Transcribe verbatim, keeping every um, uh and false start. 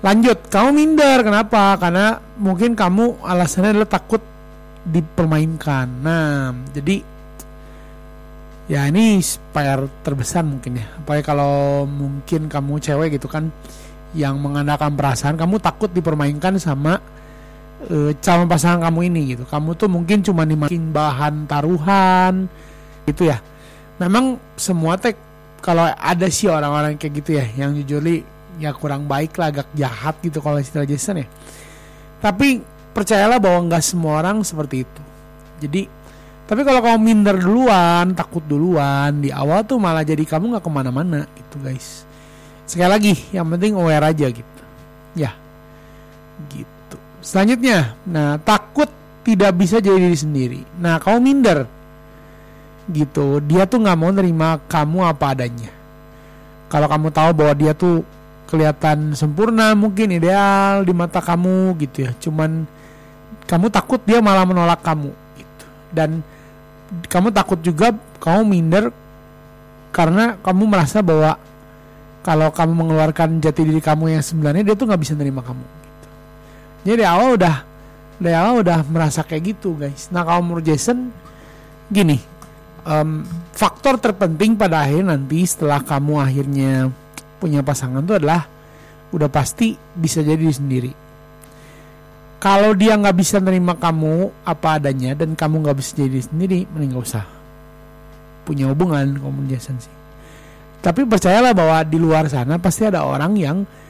Lanjut, kamu minder. Kenapa? Karena mungkin kamu alasannya adalah takut dipermainkan. Nah, jadi ya ini P R terbesar mungkin ya. Apalagi kalau mungkin kamu cewek gitu kan, yang mengandalkan perasaan, kamu takut dipermainkan sama e, calon pasangan kamu ini gitu. Kamu tuh mungkin cuma dimakin bahan taruhan gitu ya. Memang semua teh kalau ada sih orang-orang kayak gitu ya, yang jujur li ya kurang baik lah, agak jahat gitu kalau istilah Jason ya. Tapi percayalah bahwa nggak semua orang seperti itu. Jadi, tapi kalau kamu minder duluan, takut duluan di awal tuh malah jadi kamu nggak kemana-mana gitu guys. Sekali lagi, yang penting aware aja gitu. Ya, gitu. Selanjutnya, nah takut tidak bisa jadi diri sendiri. Nah kamu minder, gitu. Dia tuh nggak mau nerima kamu apa adanya. Kalau kamu tahu bahwa dia tuh kelihatan sempurna, mungkin ideal di mata kamu gitu ya, cuman kamu takut dia malah menolak kamu gitu. Dan kamu takut juga, kamu minder karena kamu merasa bahwa kalau kamu mengeluarkan jati diri kamu yang sebenarnya, dia tuh nggak bisa nerima kamu gitu. Jadi dari awal udah dari awal udah merasa kayak gitu guys. Nah kalau menurut Jason gini, um, faktor terpenting pada akhir nanti setelah kamu akhirnya punya pasangan itu adalah udah pasti bisa jadi diri sendiri. Kalau dia nggak bisa nerima kamu apa adanya dan kamu nggak bisa jadi diri sendiri, mending nggak usah punya hubungan komunikasi sih. Tapi percayalah bahwa di luar sana pasti ada orang yang